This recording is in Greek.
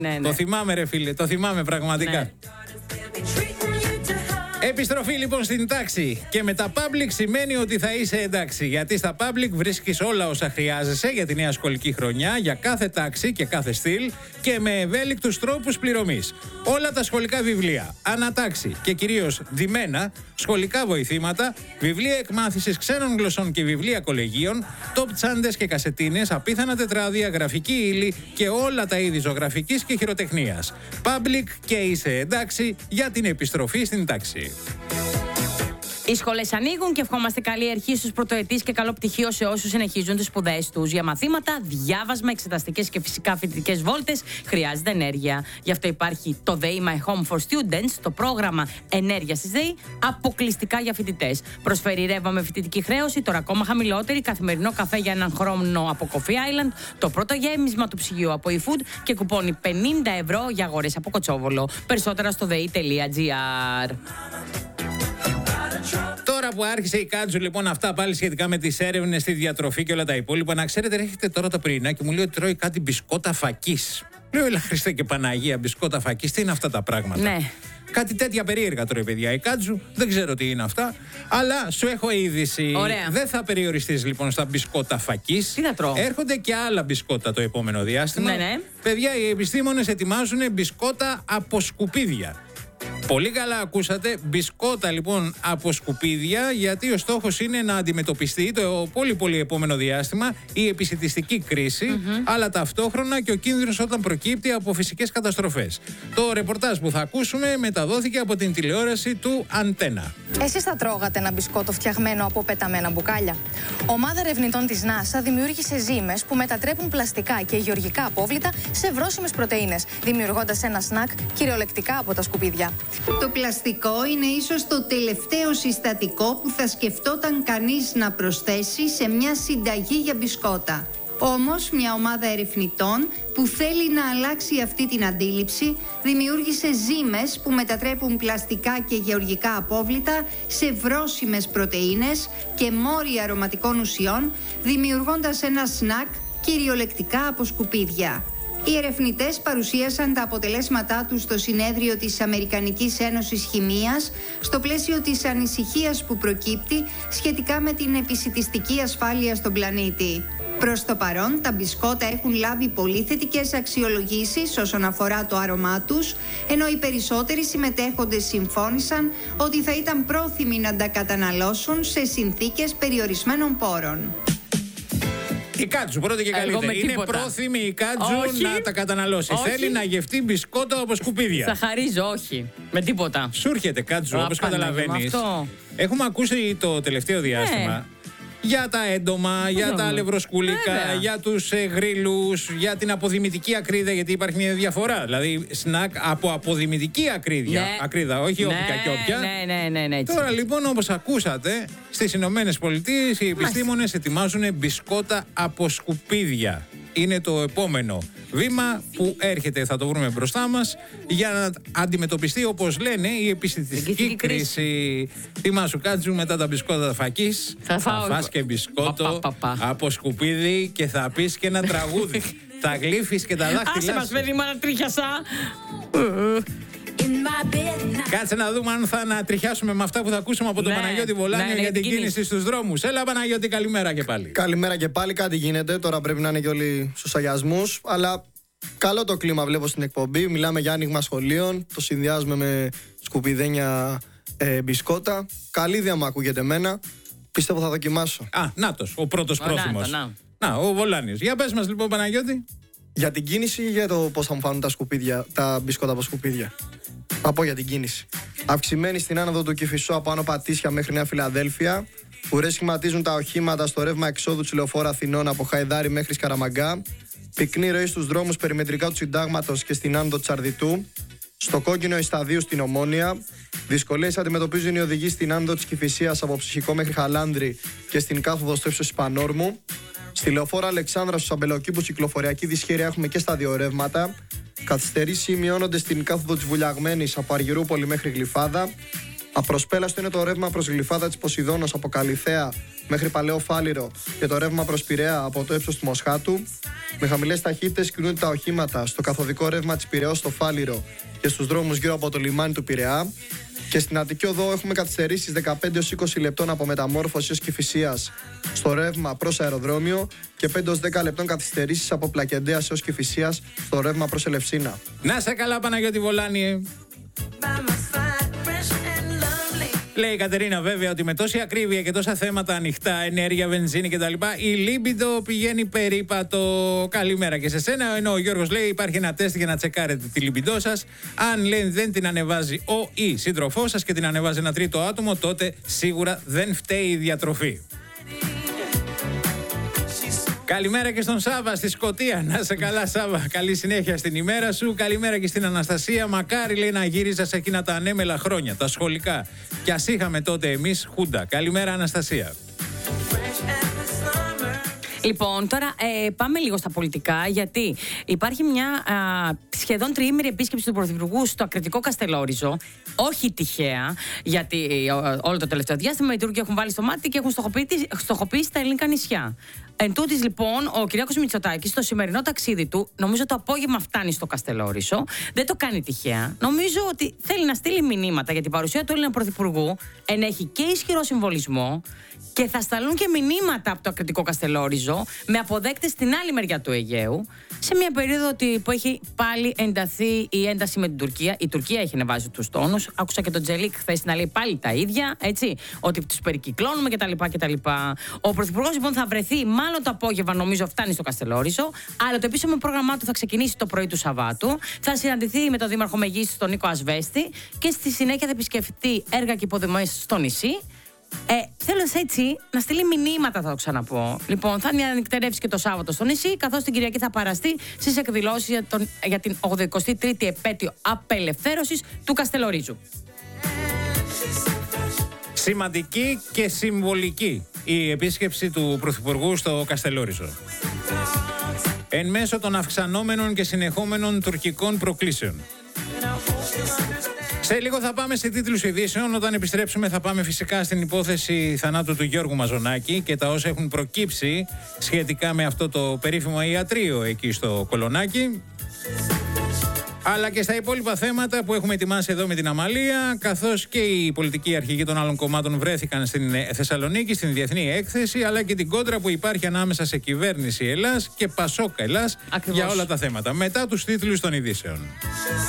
Ναι. Το θυμάμαι, ρε φίλε, το θυμάμαι πραγματικά. Ναι. Επιστροφή λοιπόν στην τάξη. Και με τα public σημαίνει ότι θα είσαι εντάξει. Γιατί στα public βρίσκεις όλα όσα χρειάζεσαι για τη νέα σχολική χρονιά, για κάθε τάξη και κάθε στυλ και με ευέλικτους τρόπους πληρωμής. Όλα τα σχολικά βιβλία, ανατάξη και κυρίως ντυμένα, σχολικά βοηθήματα, βιβλία εκμάθησης ξένων γλωσσών και βιβλία κολεγίων, top τσάντες και κασετίνες, απίθανα τετράδια, γραφική ύλη και όλα τα είδη ζωγραφικής και χειροτεχνίας. Public και είσαι εντάξει για την επιστροφή στην τάξη. Οι σχολές ανοίγουν και ευχόμαστε καλή αρχή στους πρωτοετής και καλό πτυχίο σε όσους συνεχίζουν τις σπουδές τους. Για μαθήματα, διάβασμα, εξεταστικές και φυσικά φοιτητικές βόλτες χρειάζεται ενέργεια. Γι' αυτό υπάρχει το ΔΕΗ My Home for Students, το πρόγραμμα ενέργειας της ΔΕΗ, αποκλειστικά για φοιτητές. Προσφέρει ρεύμα με φοιτητική χρέωση, τώρα ακόμα χαμηλότερη, καθημερινό καφέ για έναν χρόνο από Coffee Island, το πρώτο γέμισμα του ψυγείου από eFood και κουπόνι 50 ευρώ για αγορές από Κοτσόβολο. Περισσότερα στο dei.gr. Τώρα που άρχισε η Κάτζου, λοιπόν, αυτά πάλι σχετικά με τις έρευνες στη διατροφή και όλα τα υπόλοιπα, να ξέρετε, έρχεται τώρα το πρωινά και μου λέει ότι τρώει κάτι μπισκότα φακής. Λέω, έλα Χριστέ και Παναγία, μπισκότα φακής, τι είναι αυτά τα πράγματα? Ναι. Κάτι τέτοια περίεργα τρώει, παιδιά, η Κάτζου. Δεν ξέρω τι είναι αυτά. Αλλά σου έχω είδηση. Ωραία. Δεν θα περιοριστείς λοιπόν στα μπισκότα φακής. Τι θα τρώω? Έρχονται και άλλα μπισκότα το επόμενο διάστημα. Ναι. Παιδιά, οι επιστήμονες ετοιμάζουν μπισκότα από σκουπίδια. Πολύ καλά ακούσατε, μπισκότα λοιπόν από σκουπίδια, γιατί ο στόχος είναι να αντιμετωπιστεί το πολύ επόμενο διάστημα η επισιτιστική κρίση, αλλά ταυτόχρονα και ο κίνδυνος όταν προκύπτει από φυσικές καταστροφές. Το ρεπορτάζ που θα ακούσουμε μεταδόθηκε από την τηλεόραση του Αντένα. Εσείς θα τρώγατε ένα μπισκότο φτιαγμένο από πεταμένα μπουκάλια? Ομάδα ερευνητών της NASA δημιούργησε ζύμες που μετατρέπουν πλαστικά και γεωργικά απόβλητα σε βρώσιμες πρωτεΐνες, δημιουργώντας ένα σνακ κυριολεκτικά από τα σκουπίδια. Το πλαστικό είναι ίσως το τελευταίο συστατικό που θα σκεφτόταν κανείς να προσθέσει σε μια συνταγή για μπισκότα. Όμως, μια ομάδα ερευνητών που θέλει να αλλάξει αυτή την αντίληψη δημιούργησε ζύμες που μετατρέπουν πλαστικά και γεωργικά απόβλητα σε βρώσιμες πρωτεΐνες και μόρια αρωματικών ουσιών, δημιουργώντας ένα σνακ κυριολεκτικά από σκουπίδια. Οι ερευνητές παρουσίασαν τα αποτελέσματά τους στο συνέδριο της Αμερικανικής Ένωσης Χημείας στο πλαίσιο της ανησυχίας που προκύπτει σχετικά με την επισιτιστική ασφάλεια στον πλανήτη. Προς το παρόν, τα μπισκότα έχουν λάβει πολύ θετικές αξιολογήσεις όσον αφορά το άρωμά τους, ενώ οι περισσότεροι συμμετέχοντες συμφώνησαν ότι θα ήταν πρόθυμοι να τα καταναλώσουν σε συνθήκες περιορισμένων πόρων. Η Κάτζου, πρώτη και καλύτερη. Είναι πρόθυμη η Κάτζου να τα καταναλώσει. Όχι. Θέλει να γευτεί μπισκότο από σκουπίδια. Θα χαρίζω, όχι. Με τίποτα. Σου έρχεται, Κάτζου, όπως καταλαβαίνεις. Έχουμε ακούσει το τελευταίο διάστημα για τα έντομα, για τα αλευροσκουλικά, για τους γρίλους, για την αποδημητική ακρίδα, γιατί υπάρχει μια διαφορά. Δηλαδή, σνακ από αποδημητική ακρίδα, όχι όποια και όποια. Ναι. Τώρα λοιπόν, όπως ακούσατε, στις Ηνωμένες Πολιτείες οι επιστήμονες ετοιμάζουν μπισκότα από σκουπίδια. Είναι το επόμενο βήμα που έρχεται, θα το βρούμε μπροστά μας, για να αντιμετωπιστεί, όπως λένε, η επισιτιστική κρίση. Θυμάσου, Κάτζου, μετά τα μπισκότα φακής θα φας και μπισκότο από σκουπίδι και θα πεις και ένα τραγούδι. Θα γλύφεις και τα δάχτυλά σου. Άσε μας, παιδί μου, ανατρίχιασα. Κάτσε να δούμε αν θα ανατριχιάσουμε με αυτά που θα ακούσουμε από τον Παναγιώτη Βολάνιο για την κίνηση στους δρόμους. Έλα, Παναγιώτη, καλημέρα και πάλι. Καλημέρα και πάλι, κάτι γίνεται. Τώρα πρέπει να είναι και όλοι στους αγιασμούς. Αλλά καλό το κλίμα βλέπω στην εκπομπή. Μιλάμε για άνοιγμα σχολείων. Το συνδυάζουμε με σκουπιδένια μπισκότα. Καλή ιδέα μου ακούγεται εμένα. Πιστεύω θα δοκιμάσω. Νάτος, ο πρώτος πρόθυμος. Να, ο Βολάνιος. Για πες μας λοιπόν, Παναγιώτη. Για την κίνηση ή για το πώς θα μου φάνουν τα μπισκότα από σκουπίδια? Θα πω για την κίνηση. Αυξημένη στην άνοδο του Κηφισού από Άνω Πατήσια μέχρι Νέα Φιλαδέλφια. Ουρές σχηματίζουν τα οχήματα στο ρεύμα εξόδου της λεωφόρου Αθηνών από Χαϊδάρη μέχρι Σκαραμαγκά. Πυκνή ροή στους δρόμους περιμετρικά του Συντάγματος και στην άνοδο της Αρδιτού. Στο κόκκινο Ισταδίου στην Ομόνια. Δυσκολίες αντιμετωπίζουν οι οδηγοί στην άνοδο της Κηφισίας από Ψυχικό μέχρι Χαλάνδρη και στην κάθοδο στο ύψος της Πανόρμου. Στη λεωφόρο Αλεξάνδρα στους Αμπελοκήπους κυκλοφοριακή δυσχέρεια έχουμε και στα δύο ρεύματα. Καθυστερήσεις σημειώνονται στην κάθοδο της Βουλιαγμένης από Αργυρούπολη μέχρι Γλυφάδα. Απροσπέλαστο είναι το ρεύμα προς Γλυφάδα της Ποσειδώνος από Καλιθέα μέχρι Παλαιό Φάληρο και το ρεύμα προς Πειραιά από το ύψος του Μοσχάτου. Με χαμηλές ταχύτητες κινούνται τα οχήματα στο καθοδικό ρεύμα της Πειραιώς στο Φάληρο και στους δρόμους γύρω από το λιμάνι του Πειραιά. Και στην Αττική Οδό έχουμε καθυστερήσεις 15-20 λεπτών από Μεταμόρφωση ως Κηφισίας στο ρεύμα προς αεροδρόμιο και 5-10 λεπτών καθυστερήσεις από Πλακεντέας έως Κηφισίας στο ρεύμα προς Ελευσίνα. Να σε καλά, Παναγιώτη Βολάνη. Λέει η Κατερίνα βέβαια ότι με τόση ακρίβεια και τόσα θέματα ανοιχτά, ενέργεια, βενζίνη κτλ. Η λίμπιντο πηγαίνει περίπατο. Καλημέρα και σε σένα. Ενώ ο Γιώργος λέει υπάρχει ένα τεστ για να τσεκάρετε τη λίμπιντό σας. Αν λέει δεν την ανεβάζει ο ή σύντροφός σας και την ανεβάζει ένα τρίτο άτομο, τότε σίγουρα δεν φταίει η διατροφή. Καλημέρα και στον Σάβα στη Σκωτία. Να σε καλά, Σάβα. Καλή συνέχεια στην ημέρα σου. Καλημέρα και στην Αναστασία. Μακάρι, λέει, να γύριζα σε εκείνα τα ανέμελα χρόνια, τα σχολικά. Κι ας είχαμε τότε εμείς Χούντα. Καλημέρα, Αναστασία. Λοιπόν, τώρα πάμε λίγο στα πολιτικά, γιατί υπάρχει μια σχεδόν τριήμερη επίσκεψη του Πρωθυπουργού στο ακριτικό Καστελόριζο. Όχι τυχαία, γιατί όλο το τελευταίο διάστημα οι Τούρκοι έχουν βάλει στο μάτι και έχουν στοχοποιήσει τα ελληνικά νησιά. Εν τούτης, λοιπόν, ο Κυριάκος Μητσοτάκης στο σημερινό ταξίδι του, νομίζω το απόγευμα φτάνει στο Καστελόριζο, δεν το κάνει τυχαία. Νομίζω ότι θέλει να στείλει μηνύματα για την παρουσία του Έλληνα Πρωθυπουργού, ενέχει και ισχυρό συμβολισμό και θα σταλούν και μηνύματα από το ακριτικό Καστελόριζο με αποδέκτες στην άλλη μεριά του Αιγαίου, σε μια περίοδο που έχει πάλι ενταθεί η ένταση με την Τουρκία. Η Τουρκία έχει ανεβάσει τους τόνους. Άκουσα και τον Τζελίκ χθες να λέει πάλι τα ίδια, έτσι, ότι τους περικυκλώνουμε κτλ. Ο Πρωθυπουργός λοιπόν θα βρεθεί μάλλον το απόγευμα, νομίζω φτάνει στο Καστελόριζο, αλλά το επίσημο πρόγραμμά του θα ξεκινήσει το πρωί του Σαββάτου. Θα συναντηθεί με τον Δήμαρχο Μεγίστης, τον Νίκο Ασβέστη, και στη συνέχεια θα επισκεφτεί έργα και υποδομές στο νησί. Θέλω έτσι να στείλει μηνύματα, θα το ξαναπώ. Λοιπόν, θα ανοιχτερεύσει και το Σάββατο στο νησί, καθώς την Κυριακή θα παραστεί στις εκδηλώσεις για την 83η επέτειο απελευθέρωσης του Καστελορίζου. Σημαντική και συμβολική η επίσκεψη του Πρωθυπουργού στο Καστελόριζο. Εν μέσω των αυξανόμενων και συνεχόμενων τουρκικών προκλήσεων. Σε λίγο θα πάμε σε τίτλους ειδήσεων. Όταν επιστρέψουμε θα πάμε φυσικά στην υπόθεση θανάτου του Γιώργου Μαζονάκη και τα όσα έχουν προκύψει σχετικά με αυτό το περίφημο ιατρείο εκεί στο Κολονάκι. Αλλά και στα υπόλοιπα θέματα που έχουμε ετοιμάσει εδώ με την Αμαλία, καθώς και οι πολιτικοί αρχηγοί των άλλων κομμάτων βρέθηκαν στην Θεσσαλονίκη, στην Διεθνή Έκθεση, αλλά και την κόντρα που υπάρχει ανάμεσα σε κυβέρνηση Ελλάς και Πασόκ Ελλάς για όλα τα θέματα. Μετά τους τίτλους των ειδήσεων.